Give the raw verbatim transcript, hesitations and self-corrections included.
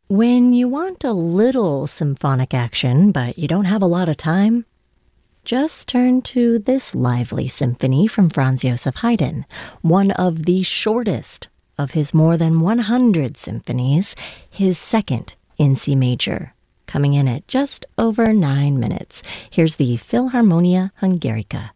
When you want a little symphonic action, but you don't have a lot of time, just turn to this lively symphony from Franz Joseph Haydn, one of the shortest of his more than one hundred symphonies, his second in C major, coming in at just over nine minutes. Here's the Philharmonia Hungarica.